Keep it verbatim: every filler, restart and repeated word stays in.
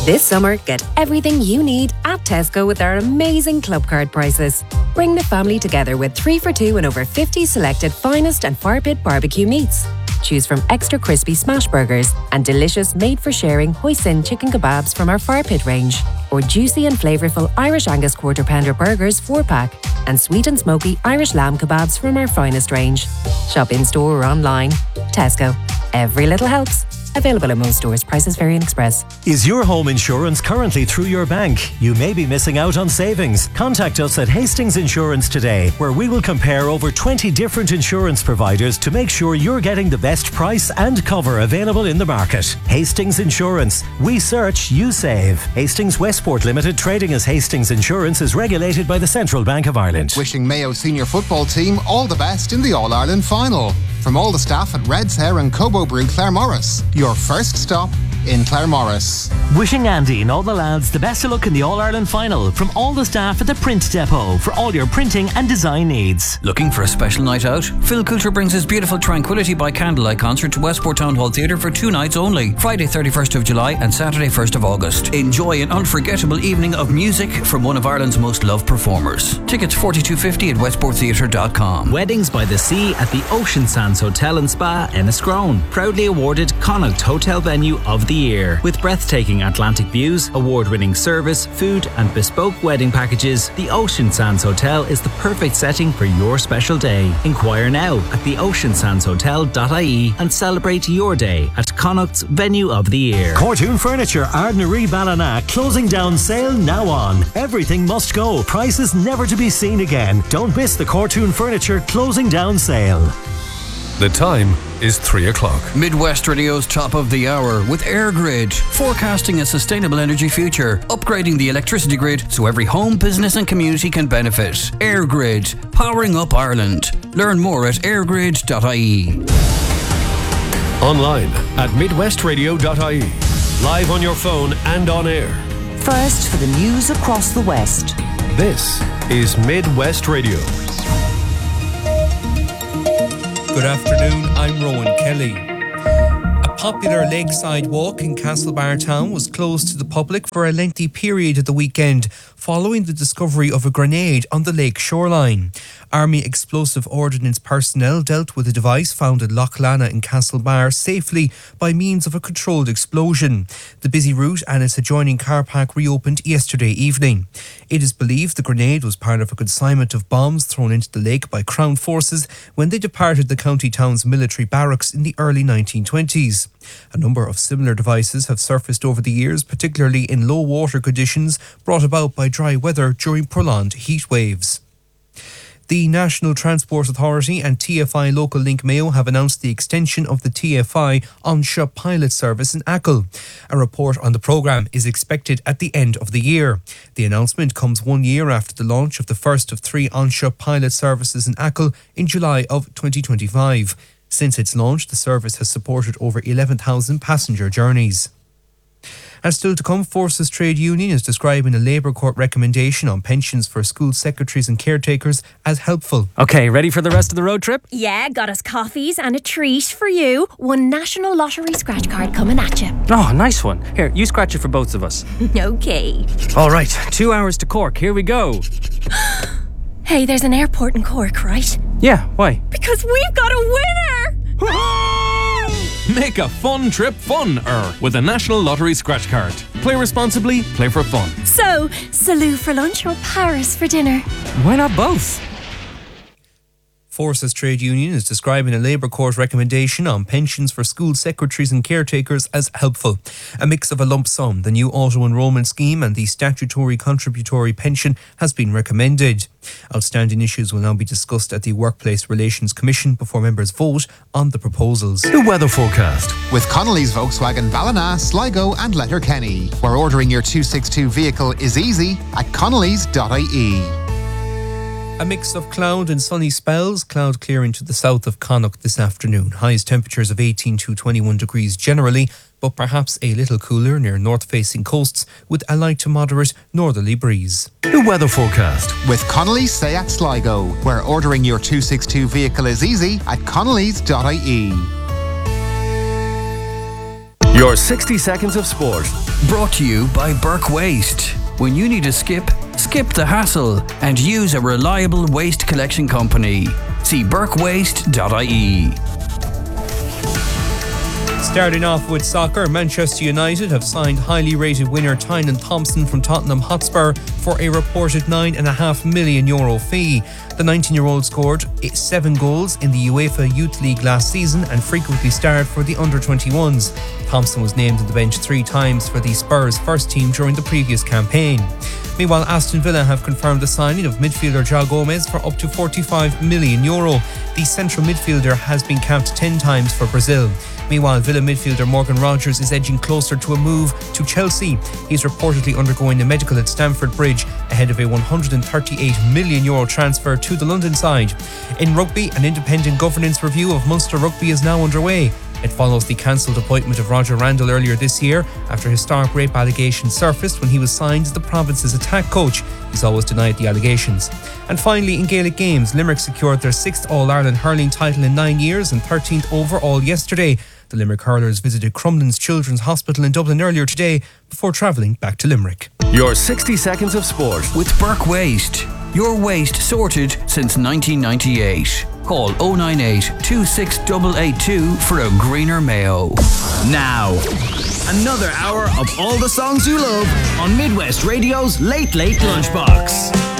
This summer, get everything you need at Tesco with our amazing club card prices. Bring the family together with three for two and over fifty selected finest and fire pit barbecue meats. Choose from extra crispy smash burgers and delicious made-for-sharing hoisin chicken kebabs from our fire pit range, or juicy and flavourful Irish Angus quarter pounder burgers four-pack and sweet and smoky Irish lamb kebabs from our finest range. Shop in-store or online. Tesco. Every little helps. Available in most stores. Prices vary in Express. Is your home insurance currently through your bank? You may be missing out on savings. Contact us at Hastings Insurance today, where we will compare over twenty different insurance providers to make sure you're getting the best price and cover available in the market. Hastings Insurance. We search, you save. Hastings Westport Limited, trading as Hastings Insurance, is regulated by the Central Bank of Ireland. Wishing Mayo senior football team all the best in the All-Ireland final. From all the staff at Red's Hair and Cobo Brew Claremorris, your first stop in Claremorris. Wishing Andy and all the lads the best of luck in the All-Ireland final from all the staff at the Print Depot for all your printing and design needs. Looking for a special night out? Phil Coulter brings his beautiful Tranquility by Candlelight concert to Westport Town Hall Theatre for two nights only, Friday thirty-first of July and Saturday first of August. Enjoy an unforgettable evening of music from one of Ireland's most loved performers. Tickets forty-two fifty at westport theatre dot com. Weddings by the Sea at the Ocean Sands Hotel and Spa, Enniscrone. Proudly awarded Connaught Hotel Venue of the Year. With breathtaking Atlantic views, award-winning service, food and bespoke wedding packages, the Ocean Sands Hotel is the perfect setting for your special day. Inquire now at the ocean sands hotel dot I E and celebrate your day at Connaught's Venue of the Year. Cortoon Furniture, Ardnaree Ballina, closing down sale now on. Everything must go. Prices never to be seen again. Don't miss the Cortoon Furniture closing down sale. The time is three o'clock. Midwest Radio's top of the hour with AirGrid, forecasting a sustainable energy future, upgrading the electricity grid so every home, business and community can benefit. AirGrid, powering up Ireland. Learn more at airgrid dot I E. Online at midwest radio dot I E. Live on your phone and on air. First for the news across the West. This is Midwest Radio. Good afternoon, I'm Rowan Kelly. A popular lakeside walk in Castlebar Town was closed to the public for a lengthy period at the weekend following the discovery of a grenade on the lake shoreline. Army Explosive Ordnance personnel dealt with a device found at Loch Lana in Castlebar safely by means of a controlled explosion. The busy route and its adjoining car park reopened yesterday evening. It is believed the grenade was part of a consignment of bombs thrown into the lake by Crown forces when they departed the county town's military barracks in the early nineteen twenties. A number of similar devices have surfaced over the years, particularly in low water conditions brought about by dry weather during prolonged heat waves. The National Transport Authority and T F I Local Link Mayo have announced the extension of the T F I Anseo pilot service in Achill. A report on the programme is expected at the end of the year. The announcement comes one year after the launch of the first of three Anseo pilot services in Achill in July of twenty twenty-five. Since its launch, the service has supported over eleven thousand passenger journeys. And still to come, Forces Trade Union is describing a Labour Court recommendation on pensions for school secretaries and caretakers as helpful. Okay, ready for the rest of the road trip? Yeah, got us coffees and a treat for you. One National Lottery scratch card coming at you. Oh, nice one. Here, you scratch it for both of us. Okay. All right, two hours to Cork. Here we go. Hey, there's an airport in Cork, right? Yeah, why? Because we've got a winner! Make a fun trip fun-er with a National Lottery scratch card. Play responsibly, play for fun. So, Salou for lunch or Paris for dinner? Why not both? Forces Trade Union is describing a Labour Court recommendation on pensions for school secretaries and caretakers as helpful. A mix of a lump sum, the new auto-enrolment scheme and the statutory contributory pension has been recommended. Outstanding issues will now be discussed at the Workplace Relations Commission before members vote on the proposals. The weather forecast. With Connolly's Volkswagen Ballina, Sligo and Letterkenny, where ordering your two sixty-two vehicle is easy at connellys dot I E. A mix of cloud and sunny spells, cloud clearing to the south of Connaught this afternoon. Highest temperatures of eighteen to twenty-one degrees generally, but perhaps a little cooler near north-facing coasts with a light to moderate northerly breeze. The weather forecast. With Connolly's Seat Sligo, where ordering your two sixty-two vehicle is easy at connellys dot I E. Your sixty seconds of sport. Brought to you by Burke Waste. When you need a skip, skip the hassle and use a reliable waste collection company. See burke waste dot I E. Starting off with soccer, Manchester United have signed highly rated winger Tynan Thompson from Tottenham Hotspur for a reported nine point five million euro fee. The nineteen-year-old scored seven goals in the UEFA Youth League last season and frequently starred for the under twenty-ones. Thompson was named on the bench three times for the Spurs first team during the previous campaign. Meanwhile, Aston Villa have confirmed the signing of midfielder João Gomez for up to forty-five million euro. The central midfielder has been capped ten times for Brazil. Meanwhile, Villa midfielder Morgan Rogers is edging closer to a move to Chelsea. He's reportedly undergoing a medical at Stamford Bridge ahead of a one hundred thirty-eight million euro transfer to the London side. In rugby, an independent governance review of Munster Rugby is now underway. It follows the cancelled appointment of Roger Randall earlier this year after historic rape allegations surfaced when he was signed as the province's attack coach. He's always denied the allegations. And finally, in Gaelic games, Limerick secured their sixth All-Ireland hurling title in nine years and thirteenth overall yesterday. The Limerick hurlers visited Crumlin's Children's Hospital in Dublin earlier today before travelling back to Limerick. Your sixty seconds of sport. With Burke Waste. Your waste sorted since nineteen ninety-eight. Call oh nine eight, two six eight eight two for a greener Mayo. Now, another hour of all the songs you love on Midwest Radio's Late Late Lunchbox.